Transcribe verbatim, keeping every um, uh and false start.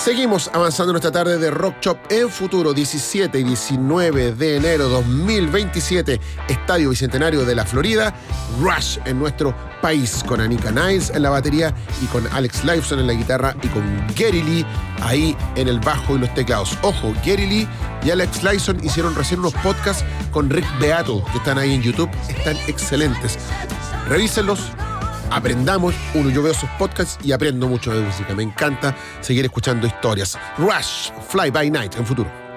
Seguimos avanzando en esta tarde de Rock Shop en Futuro, diecisiete y diecinueve de enero dos mil veintisiete, Estadio Bicentenario de la Florida, Rush en nuestro país, con Anika Niles en la batería y con Alex Lifeson en la guitarra y con Geddy Lee ahí en el bajo y los teclados. Ojo, Geddy Lee y Alex Lifeson hicieron recién unos podcasts con Rick Beato que están ahí en YouTube, están excelentes. Revísenlos. Aprendamos, uno, yo veo esos podcasts y aprendo mucho de música. Me encanta seguir escuchando historias. Rush, Fly By Night en Futuro.